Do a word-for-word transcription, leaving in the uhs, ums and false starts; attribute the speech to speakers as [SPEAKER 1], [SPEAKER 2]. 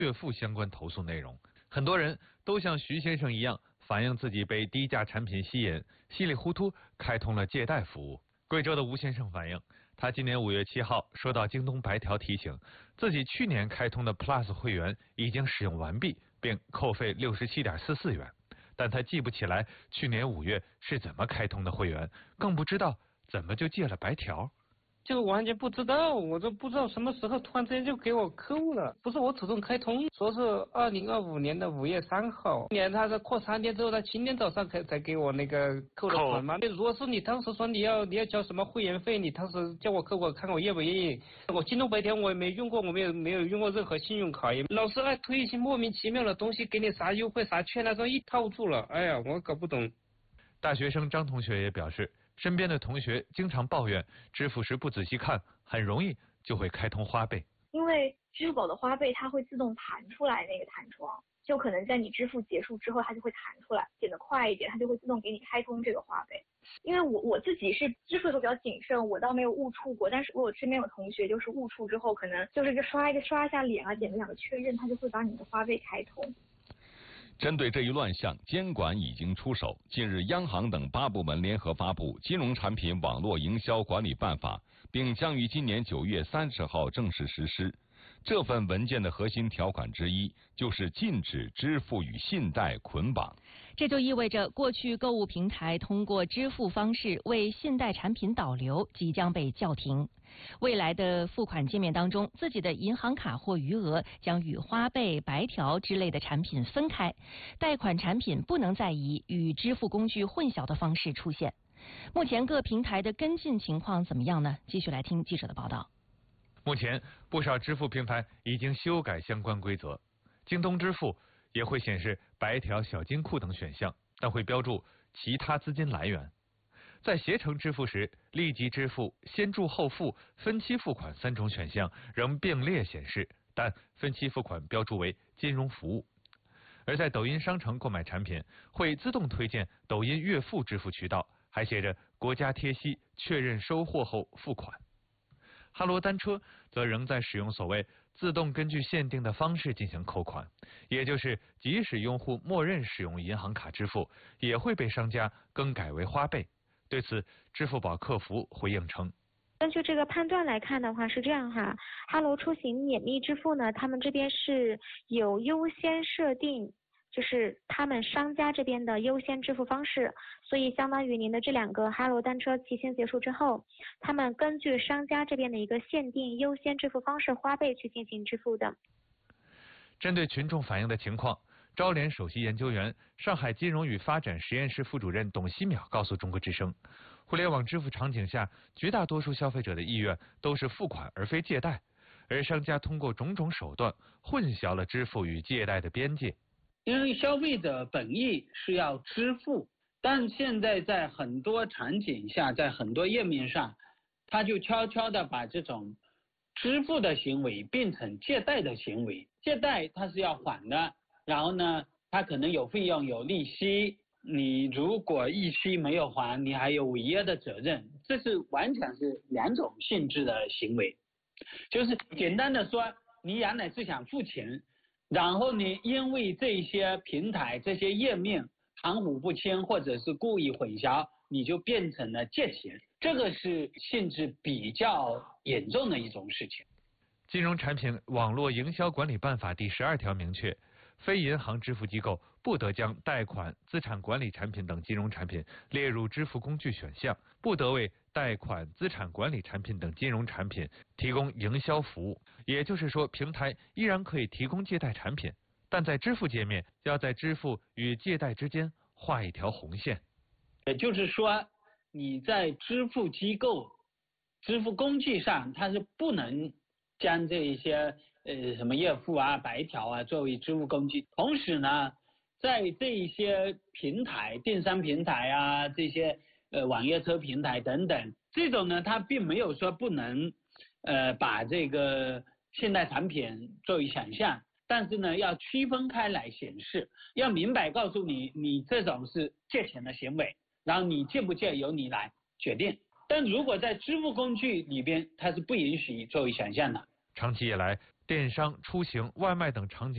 [SPEAKER 1] 月付相关投诉内容。很多人都像徐先生一样，反映自己被低价产品吸引，稀里糊涂开通了借贷服务。贵州的吴先生反映，他今年五月七号收到京东白条提醒，自己去年开通的 Plus 会员已经使用完毕，并扣费六十七点四四元。但他记不起来去年五月是怎么开通的会员，更不知道怎么就借了白条。
[SPEAKER 2] 就完全不知道，我都不知道什么时候突然之间就给我扣了，不是我主动开通，说是二零二五年的五月三号，今年他是过三天之后，他今天早上才才给我那个扣的款嘛。如果是你当时说你要你要交什么会员费，你当时叫我扣，我看我愿不愿意。我京东白条我也没用过，我没有没有用过任何信用卡，也老是爱推一些莫名其妙的东西，给你啥优惠啥券那种一套住了，哎呀，我搞不懂。
[SPEAKER 1] 大学生张同学也表示，身边的同学经常抱怨支付时不仔细看，很容易就会开通花呗。
[SPEAKER 3] 因为支付宝的花呗它会自动弹出来那个弹窗，就可能在你支付结束之后它就会弹出来，点得快一点它就会自动给你开通这个花呗。因为我我自己是支付的时候比较谨慎，我倒没有误触过，但是我身边有同学就是误触之后，可能就是就刷一个刷一下脸啊，点两个确认，它就会把你的花呗开通。
[SPEAKER 4] 针对这一乱象，监管已经出手。近日，央行等八部门联合发布《金融产品网络营销管理办法》，并将于今年九月三十号正式实施。这份文件的核心条款之一就是禁止支付与信贷捆绑。
[SPEAKER 5] 这就意味着，过去购物平台通过支付方式为信贷产品导流即将被叫停。未来的付款界面当中，自己的银行卡或余额将与花呗、白条之类的产品分开，贷款产品不能再以与支付工具混淆的方式出现。目前各平台的跟进情况怎么样呢？继续来听记者的报道。
[SPEAKER 1] 目前，不少支付平台已经修改相关规则。京东支付也会显示白条、小金库等选项，但会标注其他资金来源。在携程支付时，立即支付、先付后付、分期付款三种选项仍并列显示，但分期付款标注为金融服务。而在抖音商城购买产品，会自动推荐抖音月付支付渠道，还写着国家贴息，确认收货后付款。哈罗单车则仍在使用所谓自动根据限定的方式进行扣款，也就是即使用户默认使用银行卡支付，也会被商家更改为花呗。对此，支付宝客服回应称，
[SPEAKER 6] 根据这个判断来看的话是这样哈，哈罗出行免密支付呢，他们这边是有优先设定，就是他们商家这边的优先支付方式，所以相当于您的这两个哈罗单车期限结束之后，他们根据商家这边的一个限定优先支付方式花呗去进行支付的。
[SPEAKER 1] 针对群众反映的情况，招联首席研究员、上海金融与发展实验室副主任董希淼告诉中国之声，互联网支付场景下，绝大多数消费者的意愿都是付款而非借贷，而商家通过种种手段混淆了支付与借贷的边界。
[SPEAKER 2] 因为消费者本意是要支付，但现在在很多场景下，在很多页面上，他就悄悄的把这种支付的行为变成借贷的行为。借贷它是要还的，然后呢，它可能有费用有利息，你如果利息没有还，你还有违约的责任，这是完全是两种性质的行为。就是简单的说，你原来是想付钱，然后呢，因为这些平台这些页面含糊不清或者是故意混淆，你就变成了借钱，这个是性质比较严重的一种事情。
[SPEAKER 1] 金融产品网络营销管理办法第十二条明确，非银行支付机构不得将贷款、资产管理产品等金融产品列入支付工具选项，不得为贷款、资产管理产品等金融产品提供营销服务。也就是说，平台依然可以提供借贷产品，但在支付界面要在支付与借贷之间画一条红线。
[SPEAKER 2] 也就是说，你在支付机构、支付工具上，它是不能将这一些呃什么月付啊、白条啊作为支付工具。同时呢，在这一些平台、电商平台啊、这些呃网约车平台等等，这种呢，它并没有说不能呃把这个信贷产品作为选项，但是呢，要区分开来显示，要明白告诉你，你这种是借钱的行为，然后你借不借由你来决定。但如果在支付工具里边，它是不允许作为选项的。
[SPEAKER 1] 长期以来，电商、出行、外卖等场景